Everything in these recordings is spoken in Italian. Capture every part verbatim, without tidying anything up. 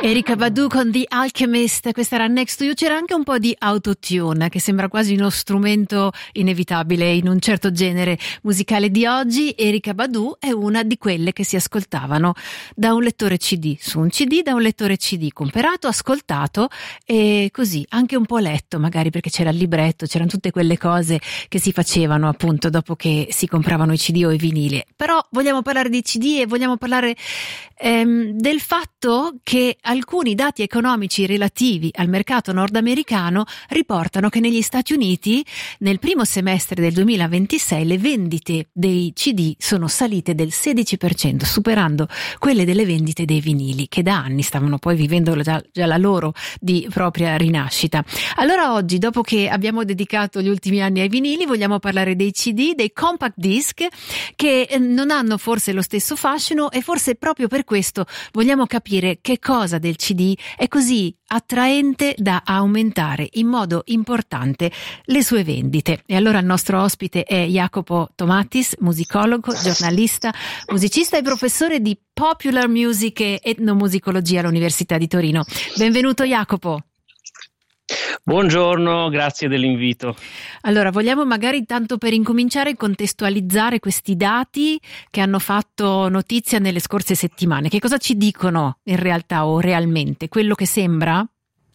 Erykah Badu con The Alchemist, questa era Next to You. C'era anche un po' di autotune, che sembra quasi uno strumento inevitabile in un certo genere musicale di oggi. Erykah Badu è una di quelle che si ascoltavano da un lettore C D, su un C D, da un lettore C D comprato, ascoltato e così anche un po' letto, magari perché c'era il libretto, c'erano tutte quelle cose che si facevano appunto dopo che si compravano i C D o i vinili. Però vogliamo parlare di C D e vogliamo parlare ehm, del fatto che alcuni dati economici relativi al mercato nordamericano riportano che negli Stati Uniti nel primo semestre del duemilaventisei le vendite dei C D sono salite del sedici per cento, superando quelle delle vendite dei vinili, che da anni stavano poi vivendo già, già la loro di propria rinascita. Allora oggi, dopo che abbiamo dedicato gli ultimi anni ai vinili, vogliamo parlare dei C D, dei compact disc, che non hanno forse lo stesso fascino, e forse proprio per questo vogliamo capire che cosa del C D è così attraente da aumentare in modo importante le sue vendite. E allora il nostro ospite è Jacopo Tomattis, musicologo, giornalista, musicista e professore di Popular Music e etnomusicologia all'Università di Torino. Benvenuto Jacopo. Buongiorno, grazie dell'invito. Allora, vogliamo magari tanto per incominciare contestualizzare questi dati che hanno fatto notizia nelle scorse settimane. Che cosa ci dicono in realtà o realmente? Quello che sembra?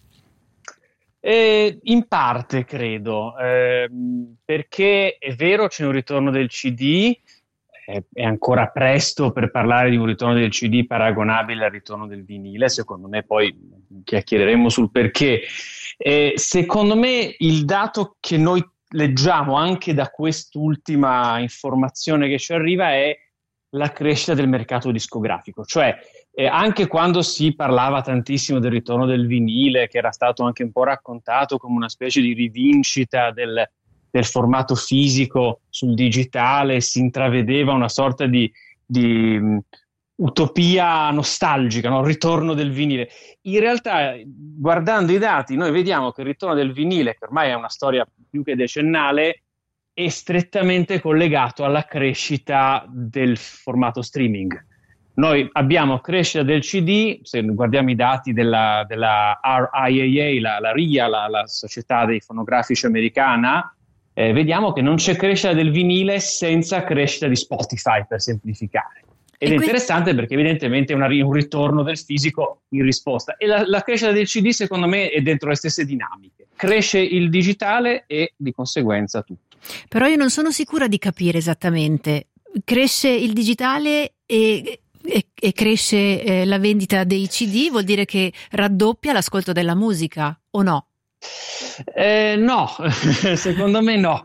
Eh, in parte credo, eh, perché è vero, c'è un ritorno del C D, eh, è ancora presto per parlare di un ritorno del C D paragonabile al ritorno del vinile, secondo me poi chiacchiereremo sul perché. Eh, secondo me il dato che noi leggiamo anche da quest'ultima informazione che ci arriva è la crescita del mercato discografico, cioè eh, anche quando si parlava tantissimo del ritorno del vinile, che era stato anche un po' raccontato come una specie di rivincita del, del formato fisico sul digitale, si intravedeva una sorta di, di um, utopia nostalgica, no? Il ritorno del vinile. In realtà, guardando i dati, noi vediamo che il ritorno del vinile, che ormai è una storia più che decennale, è strettamente collegato alla crescita del formato streaming. Noi abbiamo crescita del C D, se guardiamo i dati della, della R I A A, la, la R I A, la, la società dei fonografici americana, eh, vediamo che non c'è crescita del vinile senza crescita di Spotify, per semplificare. Ed è interessante perché evidentemente è una, un ritorno del fisico in risposta. E la, la crescita del C D secondo me è dentro le stesse dinamiche. Cresce il digitale e di conseguenza tutto. Però io non sono sicura di capire esattamente. Cresce il digitale e, e, e cresce eh, la vendita dei C D, vuol dire che raddoppia l'ascolto della musica o no? Eh, no, secondo me no.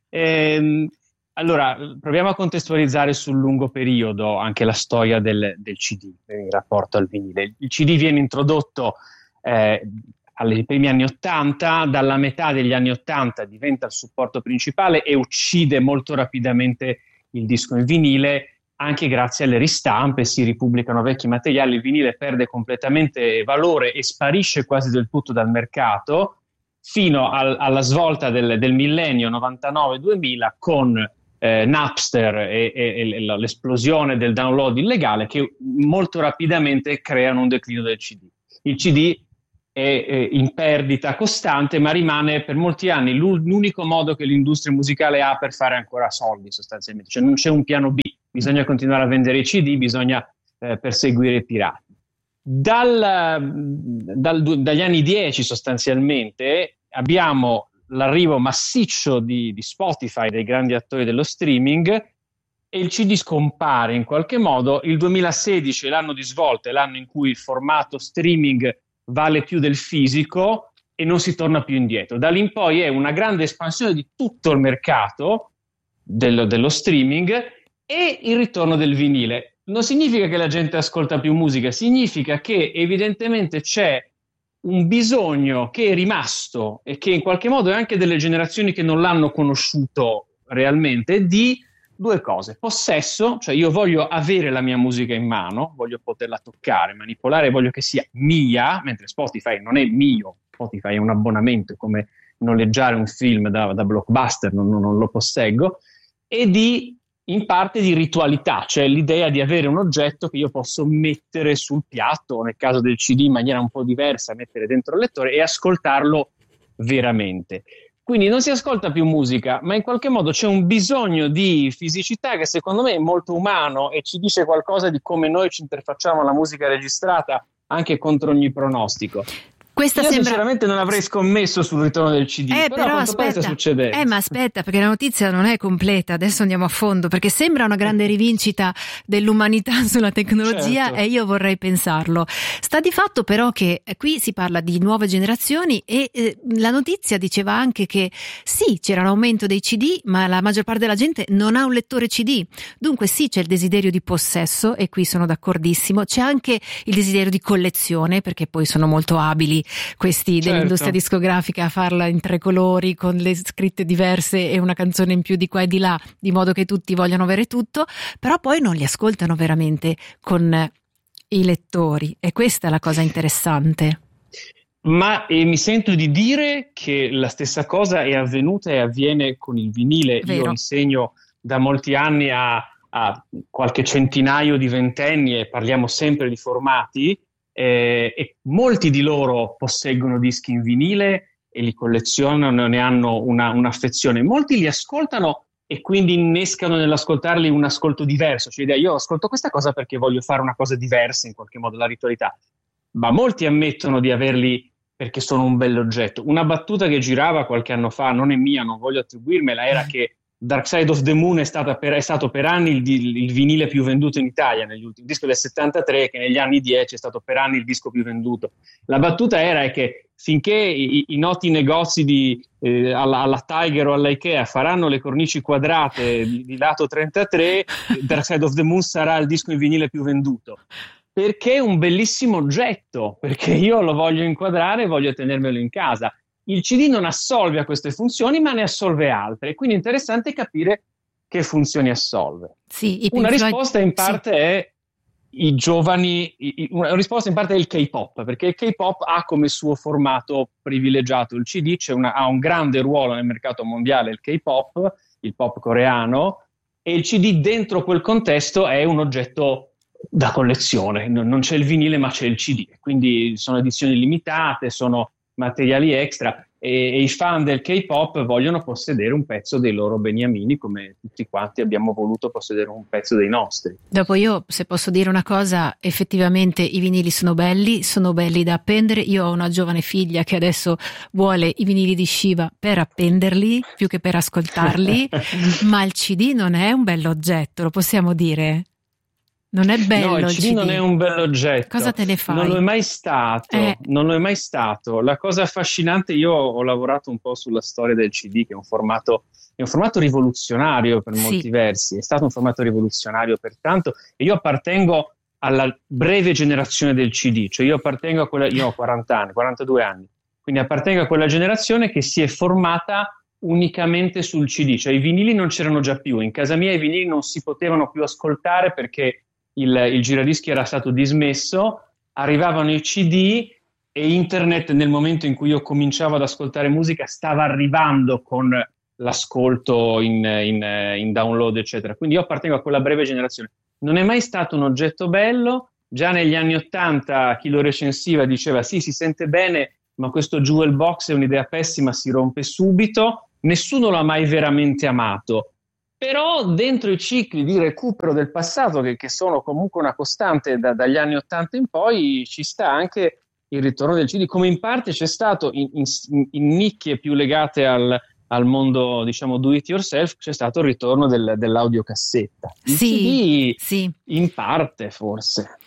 Eh, Allora, proviamo a contestualizzare sul lungo periodo anche la storia del, del C D in rapporto al vinile. Il C D viene introdotto eh, ai primi anni Ottanta, dalla metà degli anni Ottanta diventa il supporto principale e uccide molto rapidamente il disco in vinile, anche grazie alle ristampe, si ripubblicano vecchi materiali, il vinile perde completamente valore e sparisce quasi del tutto dal mercato, fino al, alla svolta del, del millennio novantanove duemila con Eh, Napster e, e, e l'esplosione del download illegale, che molto rapidamente creano un declino del C D. Il C D è, è in perdita costante, ma rimane per molti anni l'unico modo che l'industria musicale ha per fare ancora soldi, sostanzialmente. Cioè non c'è un piano B, bisogna continuare a vendere i C D, bisogna eh, perseguire i pirati. Dal, dal, dagli anni dieci sostanzialmente abbiamo l'arrivo massiccio di, di Spotify, dei grandi attori dello streaming, e il C D scompare in qualche modo. Il duemilasedici è l'anno di svolta, è l'anno in cui il formato streaming vale più del fisico e non si torna più indietro. Da lì in poi è una grande espansione di tutto il mercato dello, dello streaming e il ritorno del vinile. Non significa che la gente ascolta più musica, significa che evidentemente c'è un bisogno che è rimasto e che in qualche modo è anche delle generazioni che non l'hanno conosciuto realmente, di due cose: possesso, cioè io voglio avere la mia musica in mano, voglio poterla toccare, manipolare, voglio che sia mia, mentre Spotify non è mio, Spotify è un abbonamento, è come noleggiare un film da, da Blockbuster, non, non, non lo posseggo, e di in parte di ritualità, cioè l'idea di avere un oggetto che io posso mettere sul piatto, o nel caso del C D in maniera un po' diversa, mettere dentro il lettore e ascoltarlo veramente. Quindi non si ascolta più musica, ma in qualche modo c'è un bisogno di fisicità che secondo me è molto umano e ci dice qualcosa di come noi ci interfacciamo alla musica registrata, anche contro ogni pronostico. Questa Io sembra... sinceramente non avrei scommesso sul ritorno del C D, eh, però, però a quanto pare aspetta, sta succedendo. Eh, ma aspetta, perché la notizia non è completa, adesso andiamo a fondo, perché sembra una grande rivincita dell'umanità sulla tecnologia, Certo. E io vorrei pensarlo. Sta di fatto però che qui si parla di nuove generazioni e eh, la notizia diceva anche che sì, c'era un aumento dei C D, ma la maggior parte della gente non ha un lettore C D. Dunque sì, c'è il desiderio di possesso, e qui sono d'accordissimo, c'è anche il desiderio di collezione, perché poi sono molto abili questi dell'industria Certo. discografica a farla in tre colori con le scritte diverse e una canzone in più di qua e di là, di modo che tutti vogliano avere tutto, però poi non li ascoltano veramente con i lettori, e questa è la cosa interessante. Ma eh, mi sento di dire che la stessa cosa è avvenuta e avviene con il vinile. Vero. Io insegno da molti anni a, a qualche centinaio di ventenni e parliamo sempre di formati. Eh, e molti di loro posseggono dischi in vinile e li collezionano, ne hanno una, un'affezione. Molti li ascoltano e quindi innescano nell'ascoltarli un ascolto diverso. Cioè, io ascolto questa cosa perché voglio fare una cosa diversa, in qualche modo, la ritualità. Ma molti ammettono di averli perché sono un bell'oggetto. Una battuta che girava qualche anno fa, non è mia, non voglio attribuirmela, era che Dark Side of the Moon è, stata per, è stato per anni il, il vinile più venduto in Italia, negli ultimi, il disco del settantatré, che negli anni dieci è stato per anni il disco più venduto. La battuta era è che finché i, i noti negozi di, eh, alla, alla Tiger o all'Ikea faranno le cornici quadrate di, di lato trentatré, Dark Side of the Moon sarà il disco in vinile più venduto. Perché è un bellissimo oggetto, perché io lo voglio inquadrare e voglio tenermelo in casa. Il C D non assolve a queste funzioni, ma ne assolve altre. Quindi è interessante capire che funzioni assolve. Sì, i una Pink Floyd- risposta in parte sì. è i giovani, i, una risposta in parte è il K-pop, perché il K-pop ha come suo formato privilegiato il C D, c'è una, ha un grande ruolo nel mercato mondiale il K-pop, il pop coreano, e il C D dentro quel contesto è un oggetto da collezione. Non, non c'è il vinile, ma c'è il C D. Quindi sono edizioni limitate, sono materiali extra, e, e i fan del K-pop vogliono possedere un pezzo dei loro beniamini, come tutti quanti abbiamo voluto possedere un pezzo dei nostri. Dopo, io, se posso dire una cosa, effettivamente i vinili sono belli, sono belli da appendere. Io ho una giovane figlia che adesso vuole i vinili di Shiva per appenderli più che per ascoltarli, ma il C D non è un bell'oggetto, lo possiamo dire? Non è bello. No, il C D, C D non è un bell'oggetto. Cosa te ne fai? Non lo è mai stato, eh. non lo è mai stato. La cosa affascinante, io ho lavorato un po' sulla storia del C D, che è un formato, è un formato rivoluzionario per molti sì. versi, è stato un formato rivoluzionario pertanto, e io appartengo alla breve generazione del C D, cioè io appartengo a quella, io ho quaranta anni, quarantadue anni, quindi appartengo a quella generazione che si è formata unicamente sul C D, cioè i vinili non c'erano già più, in casa mia i vinili non si potevano più ascoltare perché Il, il giradischi era stato dismesso, arrivavano i C D e internet, nel momento in cui io cominciavo ad ascoltare musica, stava arrivando con l'ascolto in, in, in download, eccetera. Quindi io appartengo a quella breve generazione. Non è mai stato un oggetto bello. Già negli anni Ottanta chi lo recensiva diceva sì, si sente bene, ma questo Jewel Box è un'idea pessima, si rompe subito. Nessuno l'ha mai veramente amato. Però dentro i cicli di recupero del passato, che, che sono comunque una costante da, dagli anni Ottanta in poi, ci sta anche il ritorno del C D, come in parte c'è stato in, in, in nicchie più legate al, al mondo, diciamo, do it yourself, c'è stato il ritorno del, dell'audiocassetta. Il sì, C D sì. In parte forse.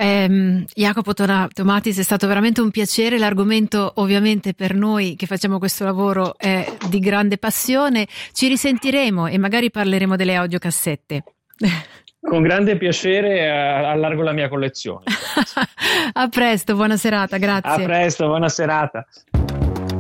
Eh, Jacopo Tomatis, è stato veramente un piacere. L'argomento, ovviamente, per noi che facciamo questo lavoro è di grande passione. Ci risentiremo e magari parleremo delle audiocassette. Con grande piacere, allargo la mia collezione. A presto, buona serata, grazie. A presto, buona serata.